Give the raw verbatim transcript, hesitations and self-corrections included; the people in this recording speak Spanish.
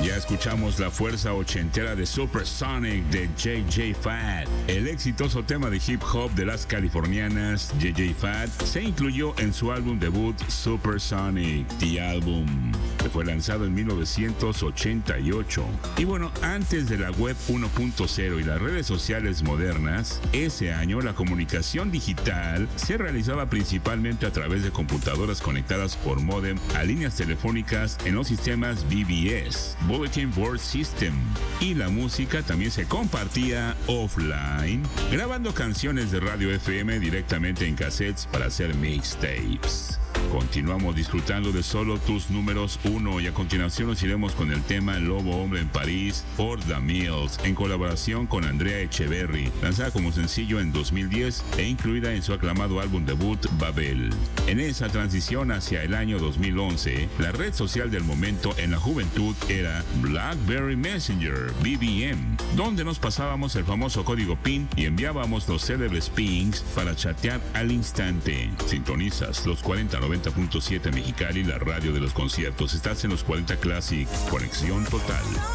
Ya escuchamos la fuerza ochentera de Supersonic de J J Fad. El exitoso tema de hip hop de las californianas J J Fad se incluyó en su álbum debut Supersonic, The Album, que fue lanzado en mil novecientos ochenta y ocho. Y bueno, antes de la web uno punto cero y las redes sociales modernas, ese año la comunicación digital se realizaba principalmente a través de computadoras conectadas por módem a líneas telefónicas en los sistemas B B S, Bulletin Board System, y la música también se compartía offline, grabando canciones de radio F M directamente en cassettes para hacer mixtapes. Continuamos disfrutando de solo tus números uno y a continuación nos iremos con el tema Lobo Hombre en París por The Mills en colaboración con Andrea Echeverry, lanzada como sencillo en dos mil diez e incluida en su aclamado álbum debut Babel. En esa transición hacia el año dos mil once, la red social del momento en la juventud era BlackBerry Messenger, B B M, donde nos pasábamos el famoso código PIN y enviábamos los célebres pings para chatear al instante. Sintonizas los cuarenta noventa punto siete Mexicali, la radio de los conciertos. Estás en los cuarenta Classic. Conexión total.